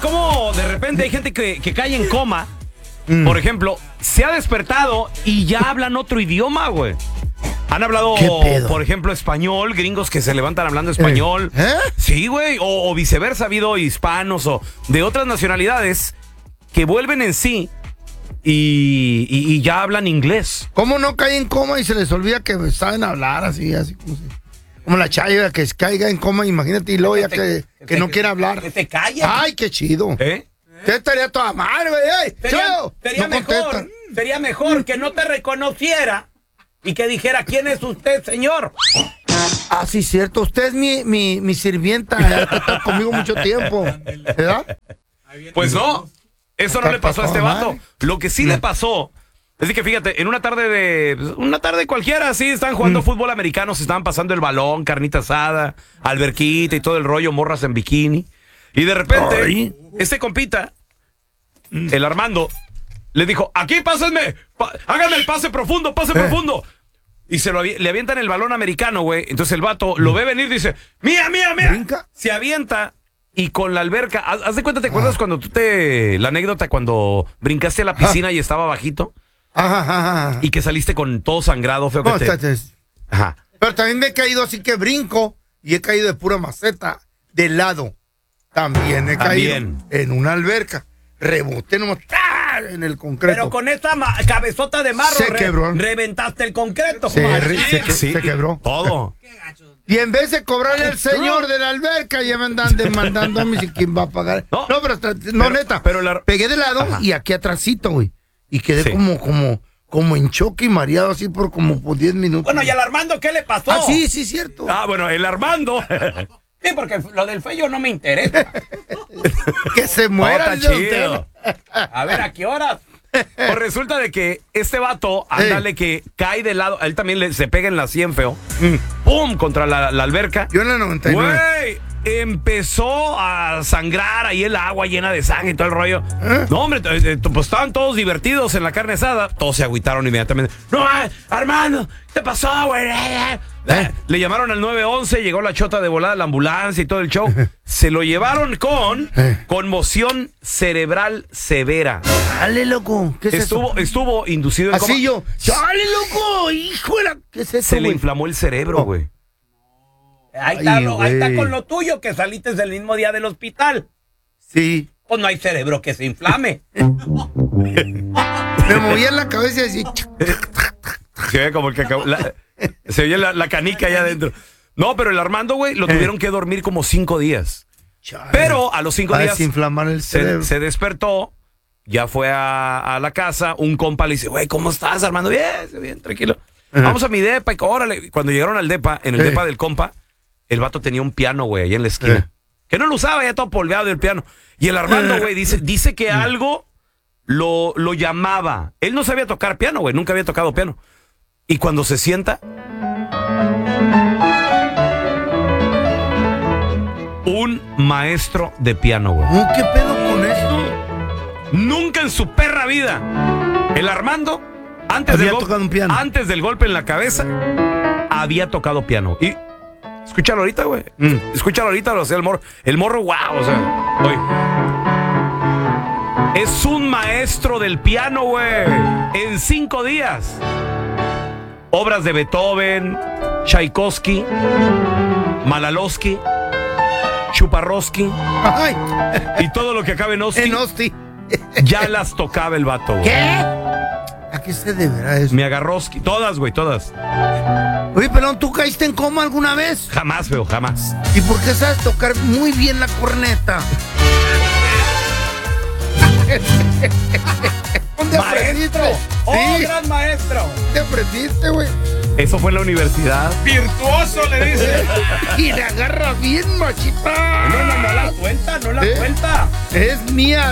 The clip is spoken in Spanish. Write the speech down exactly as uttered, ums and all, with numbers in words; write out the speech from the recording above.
cómo de repente hay gente que, que cae en coma? Mm. Por ejemplo, se ha despertado y ya hablan otro idioma, güey. Han hablado, por ejemplo, español, gringos que se levantan hablando español. ¿Eh? ¿Eh? Sí, güey. O, o viceversa, ha habido hispanos o de otras nacionalidades que vuelven en sí y, y, y ya hablan inglés. ¿Cómo no caen en coma y se les olvida que saben hablar así, así como si... Como la Chayo, que caiga en coma, imagínate, y luego ya que, que, que no quiere hablar. Que te calla. Ay, qué chido. ¿Eh? ¿Qué estaría toda madre, güey? ¡Ey, Sería, Chayo! sería No mejor, contesta. sería mejor que no te reconociera y que dijera, ¿quién es usted, señor? Ah, sí, cierto. Usted es mi, mi, mi sirvienta. Ya está conmigo mucho tiempo. ¿Verdad? Pues no. Eso no le pasó a este vato. Lo que sí le pasó es que, fíjate, en una tarde de... Una tarde cualquiera, sí, estaban jugando Mm. fútbol americano, se estaban pasando el balón, carnita asada, alberquita y todo el rollo, morras en bikini. Y de repente, Ay. este compita, el Armando, le dijo, aquí pásenme, pa- háganme el pase profundo, pase Eh. profundo. Y se lo avi- le avientan el balón americano, güey. Entonces el vato lo ve venir y dice, mía, mía, mía. ¿Brinca? Se avienta y con la alberca, haz, haz de cuenta, ¿te acuerdas cuando tú te... La anécdota cuando brincaste a la piscina y estaba bajito? Ajá, ajá, ajá. Y que saliste con todo sangrado, feo que No, te... está- está- Ajá. Pero también me he caído así que brinco y he caído de pura maceta, de lado. También he También. caído en una alberca. Reboté nomás ¡tá! En el concreto. Pero con esa ma- cabezota de marro Se re- quebró. reventaste el concreto. Se, Machín. re- se, que- Sí, se quebró. Todo. Y en vez de cobrarle al señor de la alberca, ya me andan demandando a mí si quién va a pagar. No. No, pero, tra- no Pero- neta. pero la- Pegué de lado Ajá. y aquí atrásito, güey. Y quedé Sí. como, como, como en choque y mareado así por como por diez minutos. Bueno, ¿y al Armando qué le pasó? Ah, sí, sí, cierto. Ah, bueno, el Armando... Sí, porque lo del fello no me interesa. Que se Oh, muera. está dice chido. usted. A ver, ¿a qué horas? Pues resulta de que este vato, ándale, que cae de lado, a él también le, se pega en la sien, feo. ¡Pum! Contra la, la alberca. Yo en la noventa y nueve. Güey, empezó a sangrar ahí el agua llena de sangre y todo el rollo. ¿Eh? No, hombre, eh, eh, pues estaban todos divertidos en la carne asada. Todos se agüitaron inmediatamente. No, eh, Armando, ¿qué pasó, güey? Eh, eh. Le llamaron al nueve once, llegó la chota de volada, la ambulancia y todo el show. Se lo llevaron con Eh. conmoción cerebral severa. Dale, loco. ¿Qué es Estuvo, eso? estuvo inducido en coma. Así yo. ¡Dale, loco! ¡Hijo de la! ¿Qué es eso, Se le güey? inflamó el cerebro, Oh. güey. Ahí está, Ay, lo- ahí está güey. con lo tuyo, que saliste el mismo día del hospital. Sí. Pues no hay cerebro que se inflame. Me movía en la cabeza y decía... Se ve como el que acabó- la- se oye la, la canica allá adentro. No, pero el Armando, güey, lo Eh. tuvieron que dormir como cinco días. Pero a los cinco Va a días desinflamar el se, cerebro. se despertó, ya fue a, a la casa, un compa le dice, güey, ¿cómo estás, Armando? Bien, bien, tranquilo. Ajá. Vamos a mi depa, y órale. Cuando llegaron al depa, en el Eh. depa del compa, el vato tenía un piano, güey, allá en la esquina. Eh. Que no lo usaba, ya todo polveado el piano. Y el Armando, güey, dice, dice que algo lo, lo llamaba. Él no sabía tocar piano, güey, nunca había tocado piano. Y cuando se sienta, un maestro de piano, güey. No, ¿qué pedo con esto? Nunca en su perra vida. El Armando, antes, Había del, gol- tocado un piano. antes del golpe en la cabeza, había tocado piano. Y escúchalo ahorita, güey. Mm. Escúchalo ahorita, o sea, el morro. El morro, wow, o sea, oye. Es un maestro del piano, güey. En cinco días. Obras de Beethoven, Tchaikovsky, Malalowski, Chuparrosky Ay, y todo lo que acabe en Oski. en hosti. Ya las tocaba el vato, güey. ¿Qué? ¿A qué se deberá eso? Me agarroski. Todas, güey, todas. Oye, pelón, ¿tú caíste en coma alguna vez? Jamás, feo, jamás. ¿Y por qué sabes tocar muy bien la corneta? ¿Dónde aprendiste? ¡Maestro! ¡Oh, Sí, gran maestro! ¿dónde aprendiste, güey? Eso fue en la universidad. ¡Virtuoso, le dice! Y le agarra bien, machita. No, no, no la suelta, no la ¿Eh? suelta. Es mía.